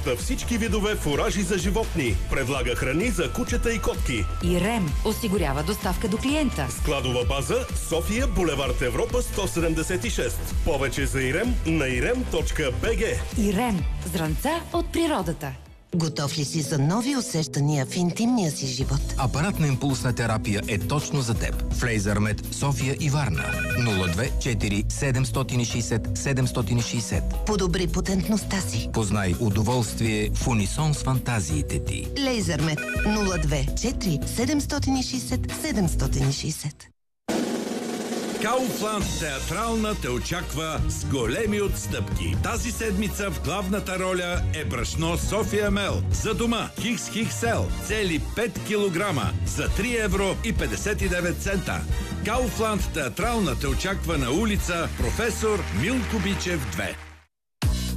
предоставя всички видове фуражи за животни. Предлага храни за кучета и котки. Ирем осигурява доставка до клиента. Складова база София, булевард Европа 176. Повече за Ирем на irem.bg. Ирем. Зранца от природата. Готов ли си за нови усещания в интимния си живот? Апаратна импулсна терапия е точно за теб. В Лейзърмед София и Варна. 02 4 760 760. Подобри потентността си. Познай удоволствие в унисон с фантазиите ти. Лейзърмед 02 4 760 760. Kaufland театрална те очаква с големи отстъпки. Тази седмица в главната роля е брашно София Мел. За дома XXL цели 5 килограма за 3 евро и 59 цента. Kaufland театрална те очаква на улица Професор Милко Бичев 2.